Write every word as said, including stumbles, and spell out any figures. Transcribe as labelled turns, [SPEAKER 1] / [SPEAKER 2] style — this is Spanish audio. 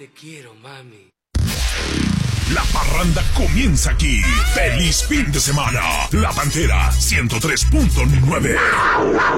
[SPEAKER 1] te quiero, mami.
[SPEAKER 2] La parranda comienza aquí. ¡Feliz fin de semana! La Pantera ciento tres punto nueve.